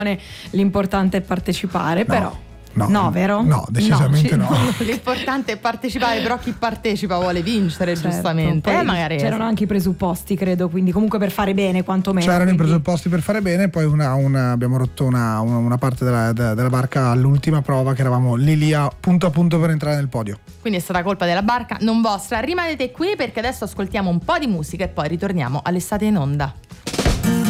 l'importante è partecipare, però. No, vero? No, decisamente no. L'importante è partecipare, però chi partecipa vuole vincere, Certo, giustamente. poi Magari c'erano anche i presupposti, credo, quindi comunque per fare bene, quantomeno. C'erano quindi i presupposti per fare bene, poi abbiamo rotto una parte della barca all'ultima prova, che eravamo lì a punto per entrare nel podio. Quindi è stata colpa della barca, non vostra. Rimanete qui perché adesso ascoltiamo un po' di musica e poi ritorniamo all'estate in onda.